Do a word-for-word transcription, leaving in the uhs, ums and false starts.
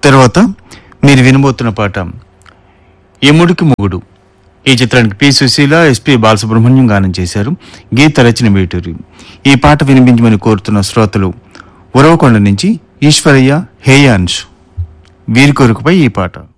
తర్వాత మీరు వినబోతున్న పాట యముడికి మొగుడు. ఈ చిత్రానికి పి సుశీల, ఎస్పి బాలసుబ్రహ్మణ్యం గానం చేశారు. గీత రచన వేటూరి. ఈ పాట వినిపించమని కోరుతున్న శ్రోతలు ఉరవకొండ నుంచి ఈశ్వరయ్య, హేయాంశ్. వీరి కొరకుపై ఈ పాట.